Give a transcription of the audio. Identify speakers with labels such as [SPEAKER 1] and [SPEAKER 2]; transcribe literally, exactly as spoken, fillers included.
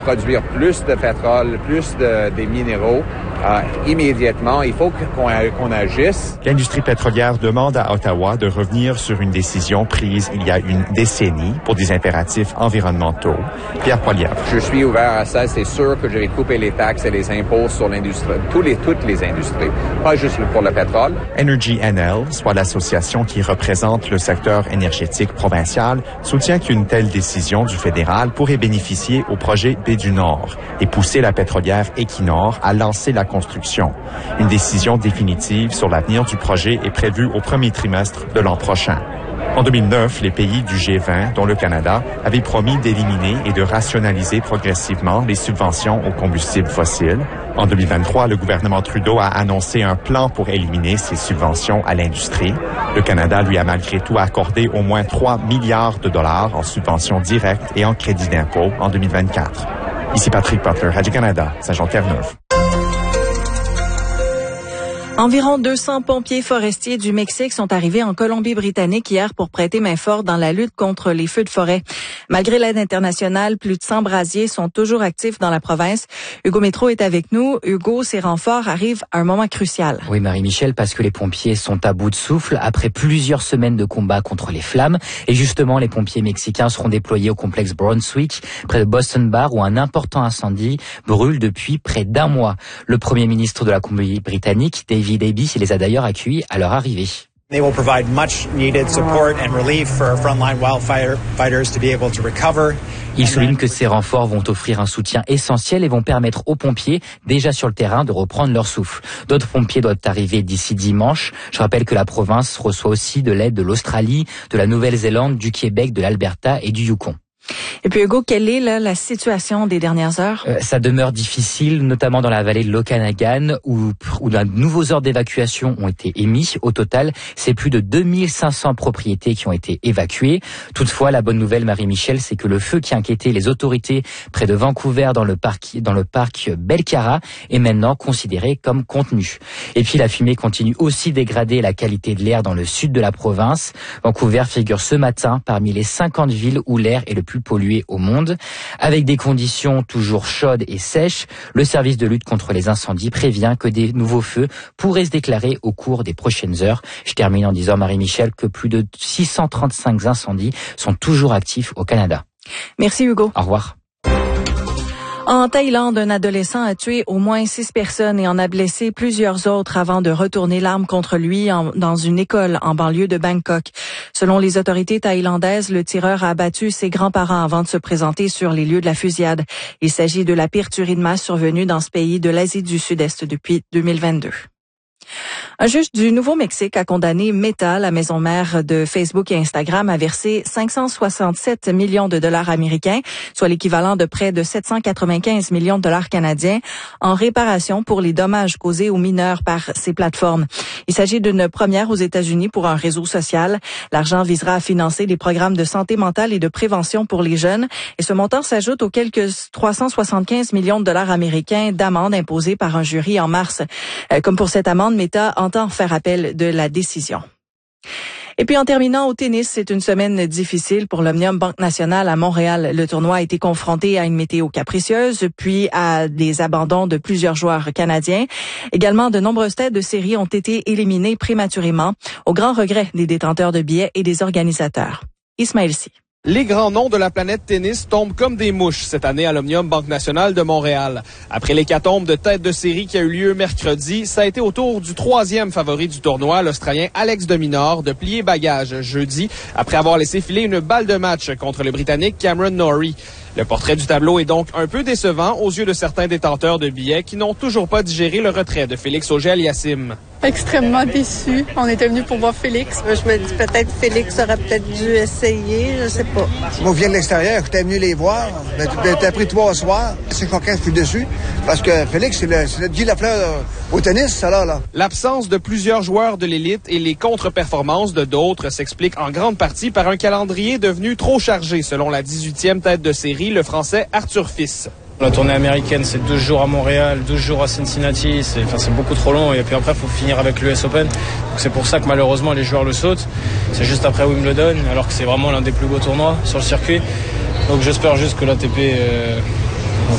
[SPEAKER 1] Produire plus de pétrole, plus de, des minéraux, euh, immédiatement, il faut qu'on, qu'on agisse.
[SPEAKER 2] L'industrie pétrolière demande à Ottawa de revenir sur une décision prise il y a une décennie pour des impératifs environnementaux. Pierre Poilievre.
[SPEAKER 1] Je suis ouvert à ça. C'est sûr que je vais couper les taxes et les impôts sur l'industrie, tous les, toutes les industries, pas juste pour le pétrole.
[SPEAKER 2] Energy N L, soit l'association qui représente le secteur énergétique provincial, soutient qu'une telle décision du fédéral pourrait bénéficier au projet Baie du Nord et pousser la pétrolière Equinor à lancer la construction. Une décision définitive sur l'avenir du projet est prévue au premier trimestre de l'an prochain. En deux mille neuf, les pays du G vingt, dont le Canada, avaient promis d'éliminer et de rationaliser progressivement les subventions aux combustibles fossiles. En deux mille vingt-trois, le gouvernement Trudeau a annoncé un plan pour éliminer ces subventions à l'industrie. Le Canada lui a malgré tout accordé au moins trois milliards de dollars en subventions directes et en crédits d'impôt en deux mille vingt-quatre. Ici Patrick Butler, Radio-Canada, Saint-Jean-Terre-Neuve.
[SPEAKER 3] Environ deux cents pompiers forestiers du Mexique sont arrivés en Colombie-Britannique hier pour prêter main forte dans la lutte contre les feux de forêt. Malgré l'aide internationale, plus de cent brasiers sont toujours actifs dans la province. Hugo Métro est avec nous. Hugo, ces renforts arrivent à un moment crucial.
[SPEAKER 4] Oui, Marie-Michel, parce que les pompiers sont à bout de souffle après plusieurs semaines de combat contre les flammes. Et justement, les pompiers mexicains seront déployés au complexe Brunswick, près de Boston Bar, où un important incendie brûle depuis près d'un mois. Le premier ministre de la Colombie-Britannique, David Davis, les a d'ailleurs accueillis à leur arrivée.
[SPEAKER 5] They will provide much needed support and relief for frontline wildfighters to be able to recover.
[SPEAKER 4] Il souligne que ces renforts vont offrir un soutien essentiel et vont permettre aux pompiers, déjà sur le terrain, de reprendre leur souffle. D'autres pompiers doivent arriver d'ici dimanche. Je rappelle que la province reçoit aussi de l'aide de l'Australie, de la Nouvelle-Zélande, du Québec, de l'Alberta et du Yukon.
[SPEAKER 3] Et puis Hugo, quelle est là, la situation des dernières heures?
[SPEAKER 4] Euh, ça demeure difficile, notamment dans la vallée de l'Okanagan, où, où de nouveaux ordres d'évacuation ont été émis. Au total, c'est plus de deux mille cinq cents propriétés qui ont été évacuées. Toutefois, la bonne nouvelle, Marie-Michel, c'est que le feu qui inquiétait les autorités près de Vancouver dans le parc, dans le parc Belcara est maintenant considéré comme contenu. Et puis la fumée continue aussi dégrader la qualité de l'air dans le sud de la province. Vancouver figure ce matin parmi les cinquante villes où l'air est le plus pollué au monde. Avec des conditions toujours chaudes et sèches, le service de lutte contre les incendies prévient que des nouveaux feux pourraient se déclarer au cours des prochaines heures. Je termine en disant, Marie-Michel, que plus de six cent trente-cinq incendies sont toujours actifs au Canada.
[SPEAKER 3] Merci Hugo.
[SPEAKER 4] Au revoir.
[SPEAKER 3] En Thaïlande, un adolescent a tué au moins six personnes et en a blessé plusieurs autres avant de retourner l'arme contre lui en, dans une école en banlieue de Bangkok. Selon les autorités thaïlandaises, le tireur a abattu ses grands-parents avant de se présenter sur les lieux de la fusillade. Il s'agit de la pire tuerie de masse survenue dans ce pays de l'Asie du Sud-Est depuis deux mille vingt-deux. Un juge du Nouveau-Mexique a condamné Meta, la maison mère de Facebook et Instagram, à verser cinq cent soixante-sept millions de dollars américains, soit l'équivalent de près de sept cent quatre-vingt-quinze millions de dollars canadiens, en réparation pour les dommages causés aux mineurs par ces plateformes. Il s'agit d'une première aux États-Unis pour un réseau social. L'argent visera à financer des programmes de santé mentale et de prévention pour les jeunes. Et ce montant s'ajoute aux quelques trois cent soixante-quinze millions de dollars américains d'amende imposée par un jury en mars. Comme pour cette amende, Meta entend faire appel de la décision. Et puis en terminant au tennis, c'est une semaine difficile pour l'Omnium Banque Nationale à Montréal. Le tournoi a été confronté à une météo capricieuse, puis à des abandons de plusieurs joueurs canadiens. Également, de nombreuses têtes de série ont été éliminées prématurément, au grand regret des détenteurs de billets et des organisateurs. Ismaël Sy.
[SPEAKER 6] Les grands noms de la planète tennis tombent comme des mouches cette année à l'Omnium Banque Nationale de Montréal. Après l'hécatombe de tête de série qui a eu lieu mercredi, ça a été au tour du troisième favori du tournoi, l'Australien Alex de Minaur, de plier bagage jeudi après avoir laissé filer une balle de match contre le Britannique Cameron Norrie. Le portrait du tableau est donc un peu décevant aux yeux de certains détenteurs de billets qui n'ont toujours pas digéré le retrait de Félix Auger-Aliassime.
[SPEAKER 7] Extrêmement déçu. On était venu pour voir Félix.
[SPEAKER 8] Je me dis peut-être Félix aurait peut-être dû essayer, je sais pas.
[SPEAKER 9] Moi, je viens de l'extérieur, j'étais venu les voir. T'as pris trois soirs. C'est coquin, je suis dessus. Parce que Félix, c'est le, c'est le Guy Lafleur au tennis, ça là, là.
[SPEAKER 6] L'absence de plusieurs joueurs de l'élite et les contre-performances de d'autres s'expliquent en grande partie par un calendrier devenu trop chargé, selon la dix-huitième tête de série, le Français Arthur Fils.
[SPEAKER 10] La tournée américaine, c'est douze jours à Montréal, douze jours à Cincinnati, c'est, enfin, c'est beaucoup trop long et puis après, il faut finir avec l'U S Open. Donc c'est pour ça que malheureusement, les joueurs le sautent. C'est juste après Wimbledon, alors que c'est vraiment l'un des plus beaux tournois sur le circuit. Donc j'espère juste que l'A T P euh,